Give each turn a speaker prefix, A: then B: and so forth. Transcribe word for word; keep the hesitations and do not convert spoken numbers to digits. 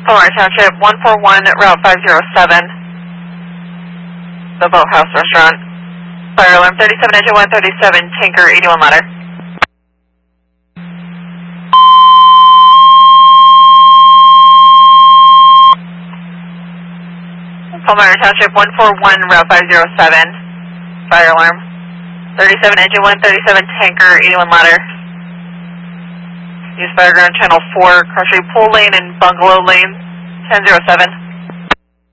A: Palmer Township, one four one, Route five zero seven, the Boathouse Restaurant. Fire alarm thirty-seven, engine one thirty-seven, tanker eighty-one ladder. Palmer Township, one four one, Route five zero seven, fire alarm. thirty-seven, engine one thirty-seven, tanker eighty-one ladder. Use Fireground Channel four, Cross Street Pool Lane and Bungalow Lane, ten zero seven.